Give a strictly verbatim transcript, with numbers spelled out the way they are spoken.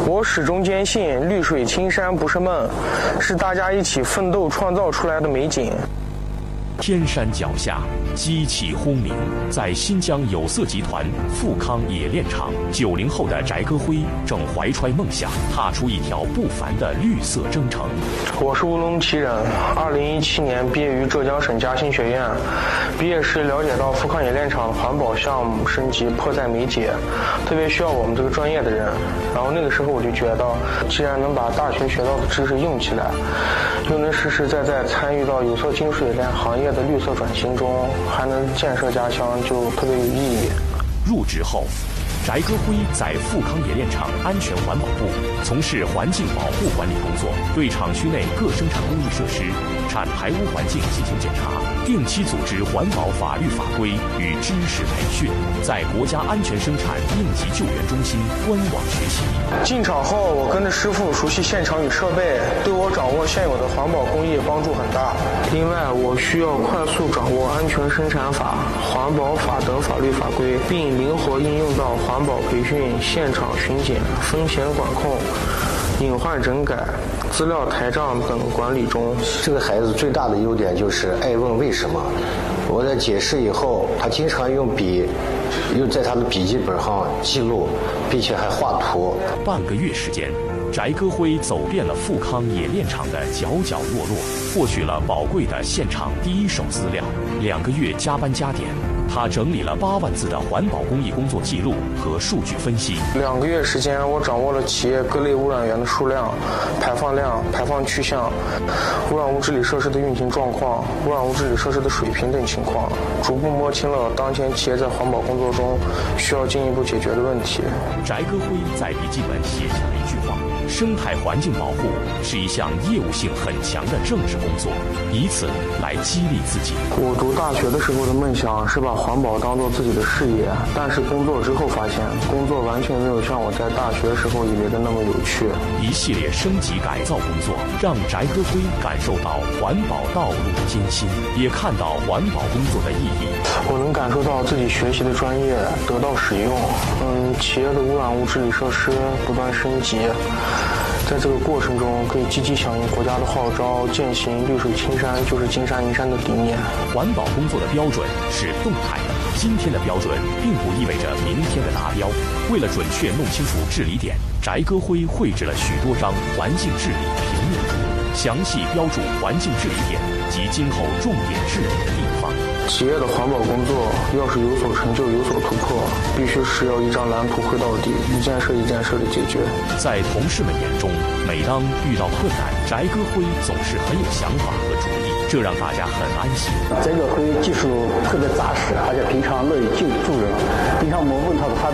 我始终坚信绿水青山不是梦，是大家一起奋斗创造出来的美景。 天山脚下，机器轰鸣，在新疆有色集团富康冶炼厂，九零后的翟戈辉正怀揣梦想，踏出一条不凡的绿色征程。 我是乌鲁木齐人，二零一七年毕业于浙江省嘉兴学院。毕业时了解到富康冶炼厂的环保项目升级迫在眉睫，特别需要我们这个专业的人。然后那个时候我就觉得，既然能把大学学到的知识用起来，又能实实在在参与到有色金属冶炼行业的绿色转型中，还能建设家乡，就特别有意义。 入职后，翟戈辉在富康冶炼厂安全环保部从事环境保护管理工作，对厂区内各生产工艺设施、产排污环境进行检查，定期组织环保法律法规与知识培训，在国家安全生产应急救援中心官网学习。 进厂后，我跟着师傅熟悉现场与设备，对我掌握现有的环保工艺帮助很大。另外，我需要快速掌握安全生产法、环保法等法律法规，并灵活应用到环保培训、现场巡检、风险管控、隐患整改、资料台账等管理中。 这个孩子最大的优点就是爱问为什么。我在解释以后，他经常用笔，又在他的笔记本上记录，并且还画图。 半个月时间，翟戈辉走遍了富康冶炼厂的角角落落，获取了宝贵的现场第一手资料。两个月加班加点，他整理了八万字的环保工艺工作记录和数据分析。 两个月时间，我掌握了企业各类污染源的数量、排放量、排放去向、污染物治理设施的运行状况、污染物治理设施的水平等情况，逐步摸清了当前企业在环保工作中需要进一步解决的问题。 翟戈辉在笔记本写下了一句话：生态环境保护是一项业务性很强的政治工作，以此来激励自己。 我读大学的时候的梦想是把环保当做自己的事业，但是工作之后发现，工作完全没有像我在大学时候以为的那么有趣。 一系列升级改造工作，让翟戈辉感受到环保道路的艰辛，也看到环保工作的意义。 我能感受到自己学习的专业得到使用，嗯，企业的污染物治理设施不断升级。在这个过程中，可以积极响应国家的号召，践行绿水青山就是金山银山的理念。 环保工作的标准是动态的，今天的标准并不意味着明天的达标。为了准确弄清楚治理点，翟戈辉绘制了许多张环境治理平面图，详细标注环境治理点及今后重点治理的地方。 企业的环保工作要是有所成就、有所突破，必须是要一张蓝图绘到底，一件事一件事的解决。 在同事们眼中，每当遇到困难，翟戈辉总是很有想法和主意，这让大家很安心。 翟戈辉技术特别扎实，而且平常乐于救助人。平常我们问他的他的